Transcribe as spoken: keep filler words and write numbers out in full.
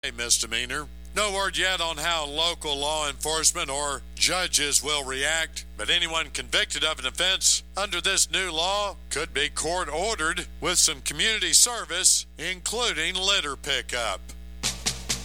a misdemeanor. No word yet on how local law enforcement or judges will react, but anyone convicted of an offense under this new law could be court-ordered with some community service, including litter pickup.